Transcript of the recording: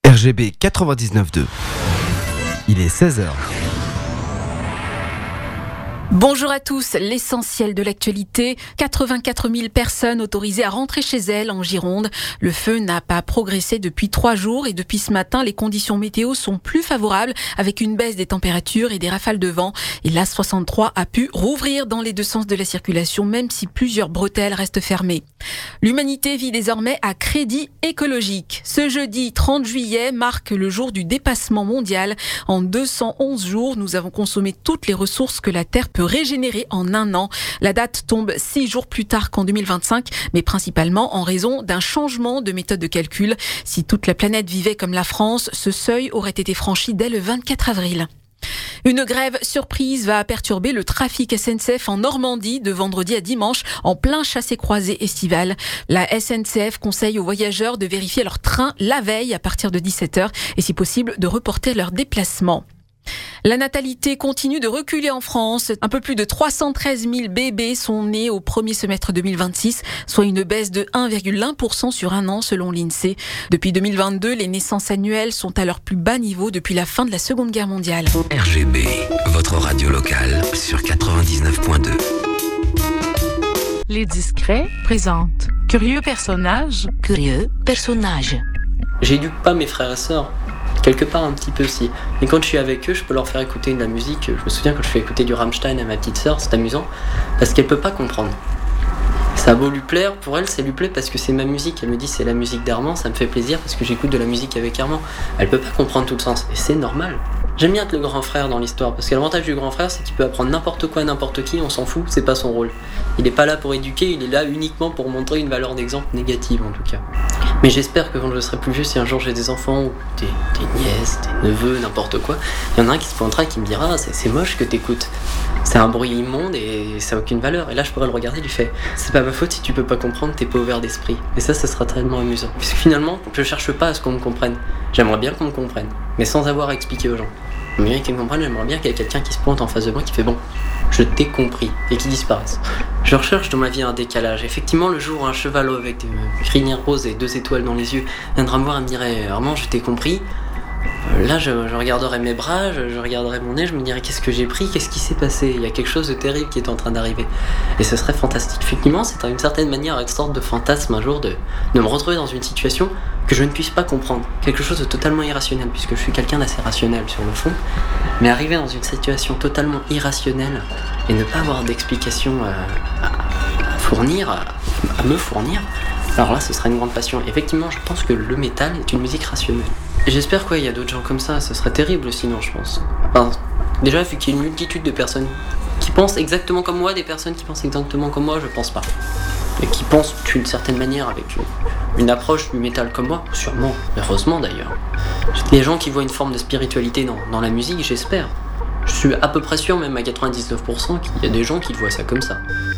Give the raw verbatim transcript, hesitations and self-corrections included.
R G B quatre-vingt-dix-neuf point deux. Il est seize heures. Bonjour à tous, l'essentiel de l'actualité, quatre-vingt-quatre mille personnes autorisées à rentrer chez elles en Gironde. Le feu n'a pas progressé depuis trois jours et depuis ce matin, les conditions météo sont plus favorables avec une baisse des températures et des rafales de vent. Et l'A soixante-trois a pu rouvrir dans les deux sens de la circulation, même si plusieurs bretelles restent fermées. L'humanité vit désormais à crédit écologique. Ce jeudi trente juillet marque le jour du dépassement mondial. En deux cent onze jours, nous avons consommé toutes les ressources que la Terre peut régénérer en un an. La date tombe six jours plus tard qu'en deux mille vingt-cinq, mais principalement en raison d'un changement de méthode de calcul. Si toute la planète vivait comme la France, ce seuil aurait été franchi dès le vingt-quatre avril. Une grève surprise va perturber le trafic S N C F en Normandie de vendredi à dimanche en plein chassé-croisé estival. La S N C F conseille aux voyageurs de vérifier leur train la veille à partir de dix-sept heures et si possible de reporter leur déplacement. La natalité continue de reculer en France. Un peu plus de trois cent treize mille bébés sont nés au premier semestre deux mille vingt-six, soit une baisse de un virgule un pour cent sur un an selon l'INSEE. Depuis deux mille vingt-deux, les naissances annuelles sont à leur plus bas niveau depuis la fin de la Seconde Guerre mondiale. R G B, votre radio locale sur quatre-vingt-dix-neuf point deux. Les Discrets présentent Curieux personnage. Curieux personnage. J'éduque pas mes frères et sœurs. Quelque part un petit peu si. Mais quand je suis avec eux, je peux leur faire écouter de la musique. Je me souviens quand je fais écouter du Rammstein à ma petite sœur, c'est amusant, parce qu'elle peut pas comprendre. Ça a beau lui plaire, pour elle ça lui plaît parce que c'est ma musique. Elle me dit c'est la musique d'Armand, ça me fait plaisir parce que j'écoute de la musique avec Armand. Elle peut pas comprendre tout le sens, et c'est normal. J'aime bien être le grand frère dans l'histoire, parce que l'avantage du grand frère c'est qu'il peut apprendre n'importe quoi à n'importe qui, on s'en fout, c'est pas son rôle. Il est pas là pour éduquer, il est là uniquement pour montrer une valeur d'exemple négative en tout cas. Mais j'espère que quand je serai plus vieux, si un jour j'ai des enfants, ou des, des nièces, des neveux, n'importe quoi, il y en a un qui se pointera et qui me dira ah, c'est, c'est moche que t'écoutes. C'est un bruit immonde et ça n'a aucune valeur. Et là je pourrais le regarder et lui faire c'est pas ma faute si tu peux pas comprendre, t'es pas ouvert d'esprit. Et ça, ça sera tellement amusant. Puisque finalement, je cherche pas à ce qu'on me comprenne. J'aimerais bien qu'on me comprenne, mais sans avoir à expliquer aux gens. J'aimerais bien qu'ils me comprennent, j'aimerais bien qu'il y ait quelqu'un qui se pointe en face de moi qui fait bon, je t'ai compris, et qui disparaisse. Je recherche dans ma vie un décalage. Effectivement, le jour où un cheval avec des crinières roses et deux étoiles dans les yeux viendra me voir et me dirait Armand, je t'ai compris. Là, je, je regarderai mes bras, je, je regarderai mon nez, je me dirais qu'est-ce que j'ai pris, qu'est-ce qui s'est passé. Il y a quelque chose de terrible qui est en train d'arriver. Et ce serait fantastique. Effectivement, c'est d'une certaine manière une sorte de fantasme un jour de, de me retrouver dans une situation que je ne puisse pas comprendre. Quelque chose de totalement irrationnel, puisque je suis quelqu'un d'assez rationnel sur le fond. Mais arriver dans une situation totalement irrationnelle et ne pas avoir d'explication à, à, à fournir, à, à me fournir, alors là, ce serait une grande passion. Effectivement, je pense que le métal est une musique rationnelle. Et j'espère qu'il y a d'autres gens comme ça, ce serait terrible sinon, je pense. Enfin, déjà, vu qu'il y a une multitude de personnes qui pensent exactement comme moi, des personnes qui pensent exactement comme moi, je pense pas. Et qui pensent d'une certaine manière avec une, une approche du métal comme moi, sûrement, heureusement d'ailleurs. Des gens qui voient une forme de spiritualité dans, dans la musique, j'espère. Je suis à peu près sûr, même à quatre-vingt-dix-neuf pour cent, qu'il y a des gens qui voient ça comme ça.